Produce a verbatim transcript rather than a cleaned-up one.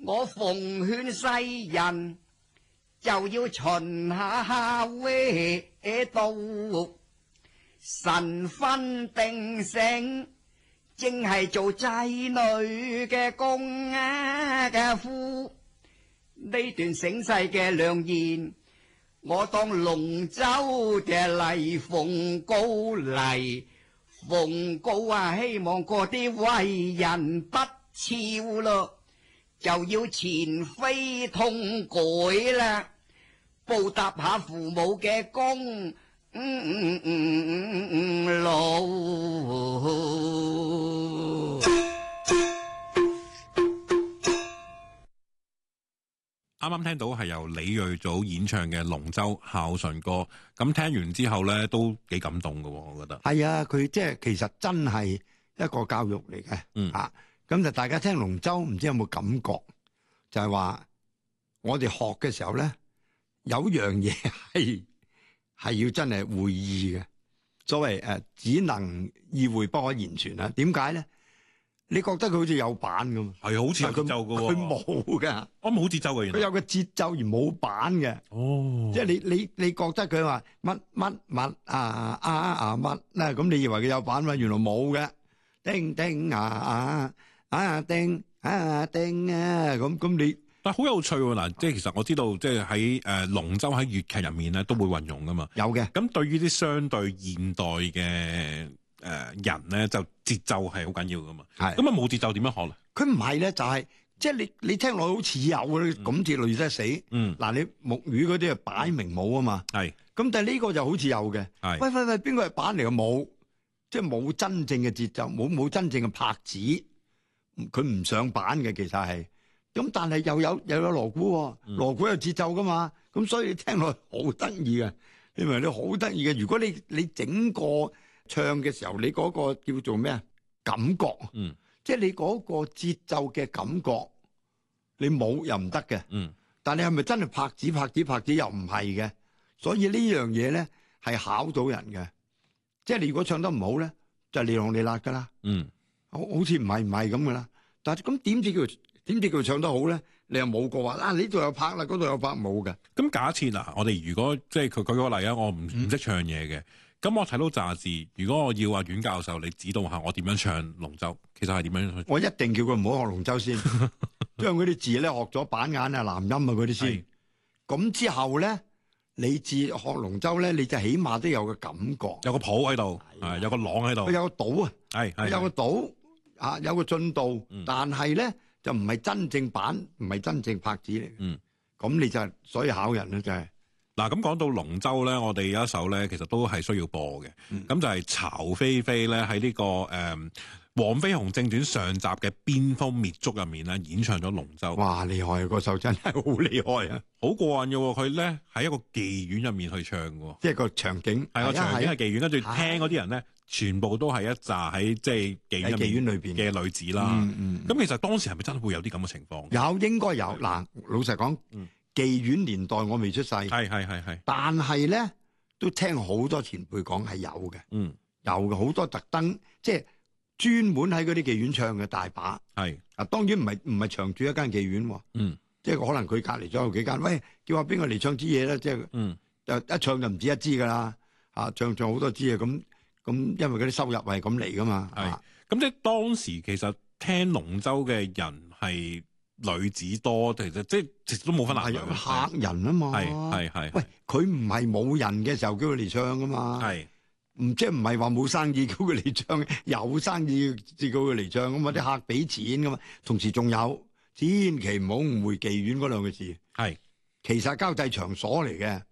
我奉勸世人就要循下夏威道，神分定性，正係做仔女嘅公啊嘅夫。呢段醒世嘅良言，我當龍舟嘅嚟奉告嚟，奉告啊！希望嗰啲為人不肖咯，就要前非通改啦，報答下父母嘅功。嗯嗯嗯嗯老。 啱啱聽到係由李瑞祖演唱嘅《龍舟孝順歌》，咁聽完之後咧都幾感動㗎，我覺得係啊，佢即係其實真係一個教育嚟嘅。 嗯啊，咁就大家聽龍舟唔知有冇感覺，就係話我哋學嘅時候咧，有樣嘢係係要真係會意嘅，所謂誒只能意會不可言傳啊。點解咧？你覺得佢好似有板咁， 係好似有節奏嘅， 佢冇噶， 我冇節奏嘅，原來佢有個節奏而冇板嘅。 哦， 即係你你你覺得佢話乜乜乜啊啊啊乜咧，咁你以為佢有板嘛？原來冇嘅，叮叮啊啊啊叮啊叮啊，咁咁你但係好有趣喎嗱，即係其實我知道，即係喺誒龍舟喺粵劇入面咧都會運用噶嘛， 有嘅。 咁對於啲相對現代嘅誒人咧，就節奏係好緊要噶嘛， 係咁啊冇節奏點樣學咧？ 佢唔係咧，就係即係你你聽落好似有嘅，咁至累得死。 嗯， 嗱你木魚嗰啲啊擺明冇啊嘛， 係， 咁但係呢個就好似有嘅。 係， 喂喂喂，邊個係板嚟嘅？冇，即係冇真正嘅節奏，冇冇真正嘅拍子，佢唔上板嘅其實係。咁但係又有又有鑼鼓喎，鑼鼓有節奏噶嘛，咁所以你聽落好得意嘅，你明唔明？你好得意嘅。如果你你整個唱嘅時候，你嗰個叫做咩啊？感覺， 嗯， 即係你嗰個節奏嘅感覺，你冇又唔得嘅， 嗯， 但係係咪真係拍子拍子拍子又唔係嘅？所以呢樣嘢咧係考到人嘅，即係你如果唱得唔好咧，就你浪你辣噶啦， 嗯， 好好似唔係唔係咁噶啦。但係咁點知佢點知佢唱得好咧？你又冇過話啊？呢度有拍啦，嗰度有拍冇嘅。 咁假設嗱，我哋如果即係佢舉個例啊，我唔唔識唱嘢嘅。咁我睇到雜誌，如果我要阿阮教授你指導下我點樣唱龍舟，其實係點樣？ 我一定叫佢唔好學龍舟先，將嗰啲字咧學咗板眼啊、南音啊嗰啲先。咁之後咧，你至學龍舟咧，你就起碼都有個感覺， 有個譜喺度，係有個朗喺度， 佢有個島啊， 係係有個島啊，有個進度， 嗯、 但係咧就唔係真正板，唔係真正拍子嚟嘅。嗯，咁你就所以考人咧就係、是。 嗱，咁講到龍舟咧，我哋有一首咧，其實都係需要播嘅。咁、嗯、就係曹菲菲咧喺呢個誒《黃飛鴻正傳》上集嘅邊鋒滅族入面咧，演唱咗龍舟。 哇！厲害啊！嗰首真係好厲害啊！ 好過癮嘅喎，佢咧喺一個妓院入面去唱嘅， 即係個場景係個場景係妓院，跟住聽嗰啲人咧，全部都係一紮喺即係妓院入面裏邊嘅女子啦。咁、嗯嗯、其實當時係咪真係會有啲咁嘅情況？ 有，應該有。嗱，老實講。嗯妓院年代我未出世，係係係係， 但係咧都聽好多前輩講係有嘅，嗯，有嘅好多特登即係專門喺嗰啲妓院唱嘅大把，係啊，當然唔係唔係長住一間妓院，嗯，即係可能佢隔籬咗有幾間，喂，叫話邊個嚟唱支嘢咧，即係，嗯，就一唱就唔止一支噶啦，啊，唱唱好多支啊，咁咁，因為嗰啲收入係咁嚟噶嘛， 係，咁即係當時其實聽龍舟嘅人係。女子多，其實即係其實都冇分男女， 客人啊嘛， 係係係。喂， 佢唔係冇人嘅時候叫佢嚟唱噶嘛，係唔即係唔係話冇生意叫佢嚟唱，有生意至叫佢嚟唱咁嘛，啲客俾錢噶嘛。同時仲有，千祈唔好誤會妓院嗰兩個字，係其實係交際場所嚟嘅。